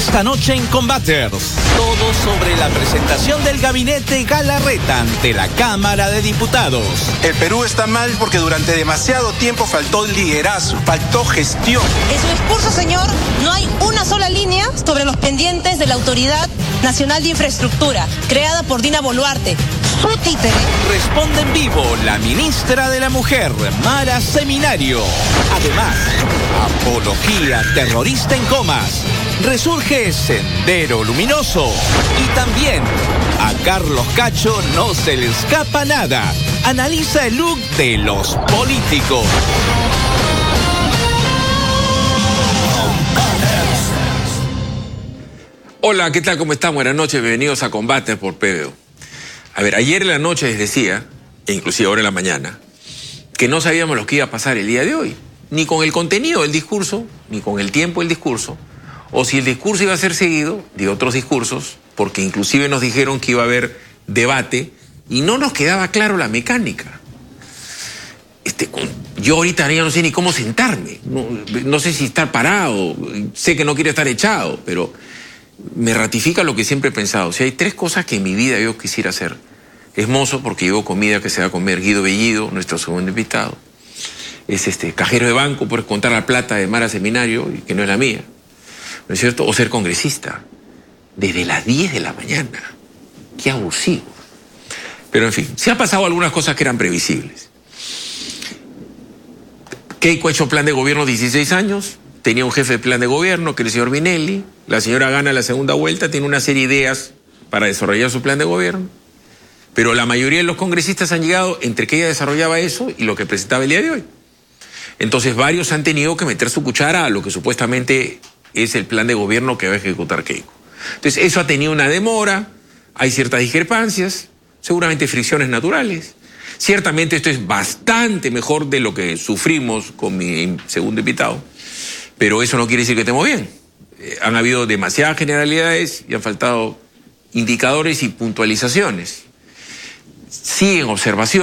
Esta noche en Combaters, todo sobre la presentación del gabinete Galarreta ante la Cámara de Diputados. El Perú está mal porque durante demasiado tiempo faltó liderazgo, faltó gestión. En su discurso, señor, no hay una sola línea sobre los pendientes de la Autoridad Nacional de Infraestructura, creada por Dina Boluarte. Su títere. Responde en vivo la ministra de la Mujer, Mara Seminario. Además, apología terrorista en comas. Resurge Sendero Luminoso. Y también a Carlos Cacho no se le escapa nada. Analiza el look de los políticos. Hola, ¿qué tal? ¿Cómo están? Buenas noches, bienvenidos a Combates por PBO. A ver, ayer en la noche les decía, e inclusive ahora en la mañana, que no sabíamos lo que iba a pasar el día de hoy. Ni con el contenido del discurso, ni con el tiempo del discurso, o si el discurso iba a ser seguido de otros discursos, porque inclusive nos dijeron que iba a haber debate, y no nos quedaba claro la mecánica. Yo ahorita ya no sé ni cómo sentarme, no sé si estar parado, sé que no quiero estar echado, pero me ratifica lo que siempre he pensado. Si hay tres cosas que en mi vida yo quisiera hacer: es mozo, porque llevo comida que se va a comer Guido Bellido, nuestro segundo invitado; es cajero de banco, por contar la plata de Mara Seminario, y que no es la mía, ¿no es cierto? O ser congresista, desde las 10 de la mañana. Qué abusivo. Pero en fin, se han pasado algunas cosas que eran previsibles. Keiko ha hecho plan de gobierno 16 años, tenía un jefe de plan de gobierno, que era el señor Vinelli. La señora gana la segunda vuelta, tiene una serie de ideas para desarrollar su plan de gobierno, pero la mayoría de los congresistas han llegado entre que ella desarrollaba eso y lo que presentaba el día de hoy. Entonces varios han tenido que meter su cuchara a lo que supuestamente es el plan de gobierno que va a ejecutar Keiko. Entonces eso ha tenido una demora, hay ciertas discrepancias, seguramente fricciones naturales. Ciertamente esto es bastante mejor de lo que sufrimos con mi segundo invitado, pero eso no quiere decir que estemos bien. Han habido demasiadas generalidades y han faltado indicadores y puntualizaciones. Siguen observaciones.